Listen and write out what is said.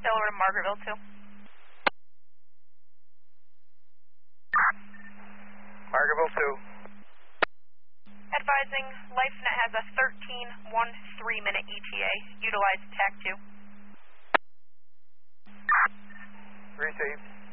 tail over to Margaretville 2. Margaretville 2. Advising, LifeNet has a 13-1-3-minute ETA. Utilize TAC 2. Received.